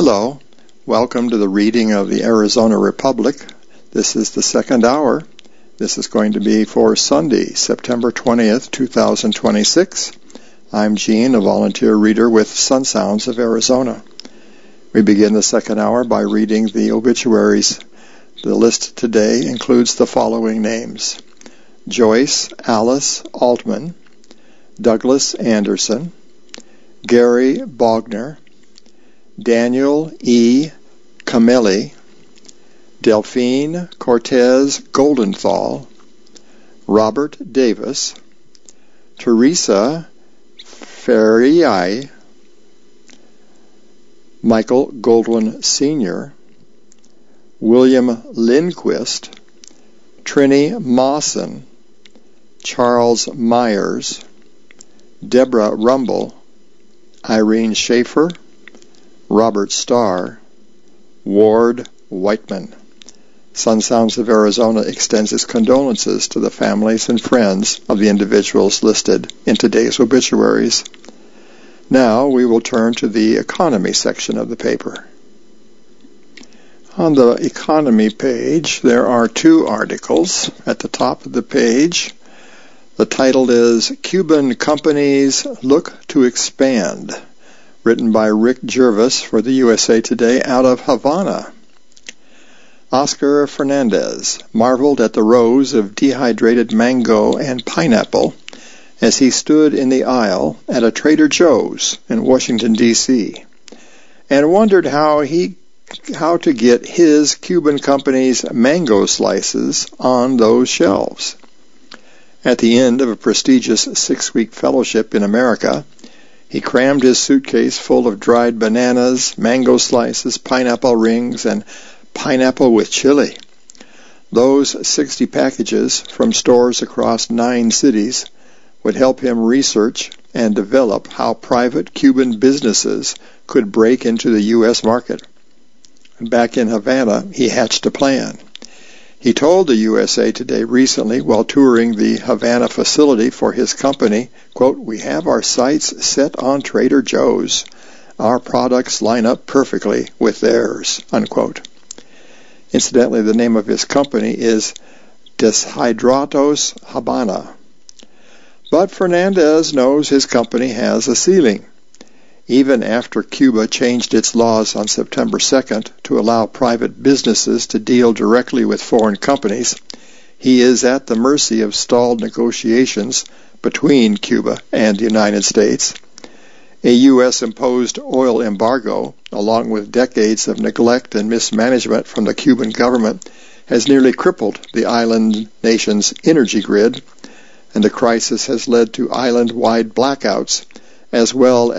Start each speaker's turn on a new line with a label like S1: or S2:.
S1: Hello, welcome to the reading of the Arizona Republic. This is the second hour. This is going to be for Sunday, September 20th, 2026. I'm Gene, a volunteer reader with Sun Sounds of Arizona. We begin the second hour by reading the obituaries. The list today includes the following names: Joyce Alice Altman, Douglas Anderson, Gary Bogner, Daniel E. Camelli, Delphine Cortez Goldenthal, Robert Davis, Teresa Ferriai, Michael Goldwyn Sr., William Lindquist, Trini Mawson, Charles Myers, Deborah Rumble, Irene Schaefer, Robert Starr, Ward Whiteman. Sun Sounds of Arizona extends its condolences to the families and friends of the individuals listed in today's obituaries. Now we will turn to the economy section of the paper. On the economy page, there are two articles at the top of the page. The title is Cuban Companies Look to Expand, written by Rick Jervis for the USA Today out of Havana. Oscar Fernandez marveled at the rows of dehydrated mango and pineapple as he stood in the aisle at a Trader Joe's in Washington, D.C., and wondered how to get his Cuban company's mango slices on those shelves. At the end of a prestigious 6-week fellowship in America, he crammed his suitcase full of dried bananas, mango slices, pineapple rings, and pineapple with chili. Those 60 packages from stores across 9 cities would help him research and develop how private Cuban businesses could break into the U.S. market. Back in Havana, he hatched a plan. He told the USA Today recently while touring the Havana facility for his company, quote, "We have our sights set on Trader Joe's. Our products line up perfectly with theirs," unquote. Incidentally, the name of his company is Deshidratos Habana. But Fernandez knows his company has a ceiling. Even after Cuba changed its laws on September 2nd to allow private businesses to deal directly with foreign companies, he is at the mercy of stalled negotiations between Cuba and the United States. A U.S.-imposed oil embargo, along with decades of neglect and mismanagement from the Cuban government, has nearly crippled the island nation's energy grid, and the crisis has led to island-wide blackouts, as well